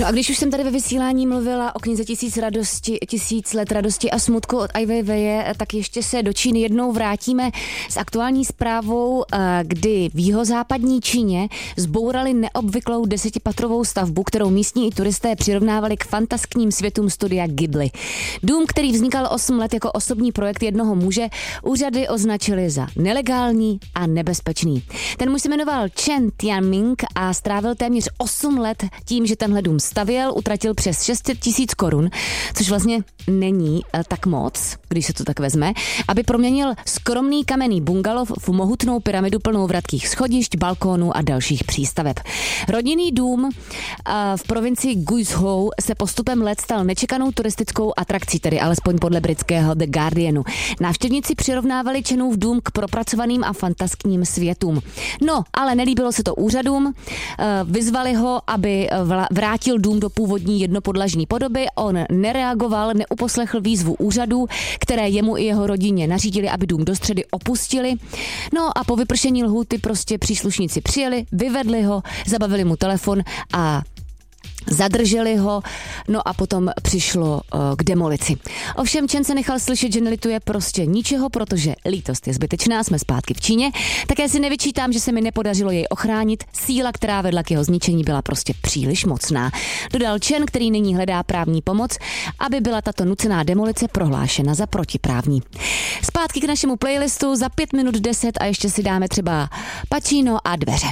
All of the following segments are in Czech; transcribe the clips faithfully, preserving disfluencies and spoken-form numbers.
No a když už jsem tady ve vysílání mluvila o knize Tisíc radosti, tisíc let radosti a smutku od Ai Weiwei, tak ještě se do Číny jednou vrátíme s aktuální zprávou, kdy v jihozápadní Číně zbourali neobvyklou desetipatrovou stavbu, kterou místní i turisté přirovnávali k fantaskním světům studia Ghibli. Dům, který vznikal osm let jako osobní projekt jednoho muže, úřady označili za nelegální a nebezpečný. Ten muž se jmenoval Chen Tianming a strávil téměř osm let tím, že tenhle dům stavěl, utratil přes šest set tisíc korun, což vlastně není tak moc, když se to tak vezme, aby proměnil skromný kamenný bungalov v mohutnou pyramidu plnou vratkých schodišť, balkónů a dalších přístaveb. Rodinný dům v provincii Guizhou se postupem let stal nečekanou turistickou atrakcí, tedy alespoň podle britského The Guardianu. Návštěvníci přirovnávali Chenův dům k propracovaným a fantaskním světům. No, ale nelíbilo se to úřadům, vyzvali ho, aby vrátil dům do původní jednopodlažní podoby, on nereagoval, neuposlechl výzvu úřadů, které jemu i jeho rodině nařídili, aby dům do středy opustili. No a po vypršení lhůty prostě příslušníci přijeli, vyvedli ho, zabavili mu telefon a zadrželi ho, no a potom přišlo uh, k demolici. Ovšem Chen se nechal slyšet, že nelituje prostě ničeho, protože lítost je zbytečná, jsme zpátky v Číně. Také si nevyčítám, že se mi nepodařilo jej ochránit, síla, která vedla k jeho zničení, byla prostě příliš mocná. Dodal Chen, který nyní hledá právní pomoc, aby byla tato nucená demolice prohlášena za protiprávní. Zpátky k našemu playlistu za pět minut deset a ještě si dáme třeba Pacino a Dveře.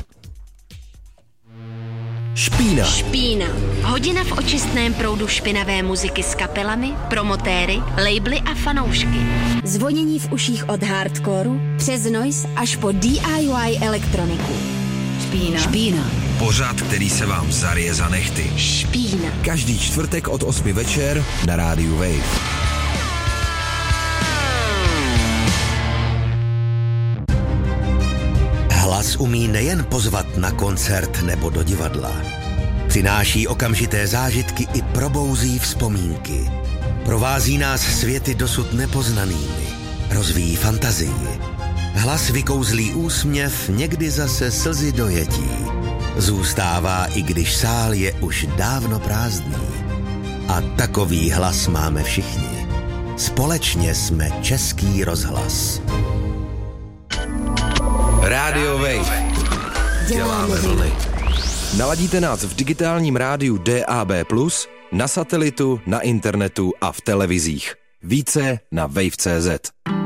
Špína. Špína. Hodina v očistném proudu špinavé muziky s kapelami, promotéry, labely a fanoušky. Zvonění v uších od hardcoreu přes noise až po D I Y elektroniku. Špína. Špína. Pořad, který se vám zarije za nehty. Špína. Každý čtvrtek od osmi večer na rádiu Wave. Hlas umí nejen pozvat na koncert nebo do divadla. Přináší okamžité zážitky i probouzí vzpomínky. Provází nás světy dosud nepoznanými. Rozvíjí fantazii. Hlas vykouzlí úsměv, někdy zase slzy dojetí. Zůstává, i když sál je už dávno prázdný. A takový hlas máme všichni. Společně jsme Český rozhlas. Rádio Wave. Děláme vlny. Naladíte nás v digitálním rádiu D A B plus, na satelitu, na internetu a v televizích. Více na wave tečka cé zet.